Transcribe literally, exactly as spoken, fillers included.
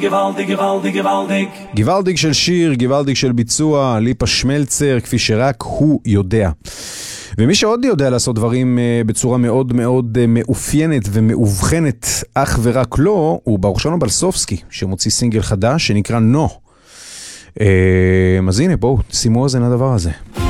גוואלדיק, גוואלדיק, גוואלדיק. גוואלדיק של שיר, גוואלדיק של ביצוע, ליפה שמלצר, כפי שרק הוא יודע. ומי שעוד יודע לעשות דברים בצורה מאוד מאוד מאופיינת ומאובחנת אך ורק לא, הוא ברוך שלום בלסובסקי, שמוציא סינגל חדש שנקרא נו. אז הנה, בואו, שימו אוזן לדבר הזה.